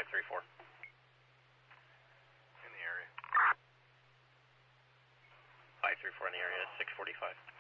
534. In the area. 534 in the area, 645.